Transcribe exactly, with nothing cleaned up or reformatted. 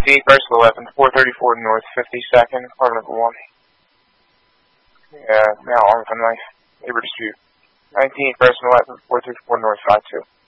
nineteenth, parcel eleven, four thirty-four North fifty-second, car number one. Yeah, now armed with a knife. Neighbor dispute. nineteenth, parcel eleven, four thirty-four North five two.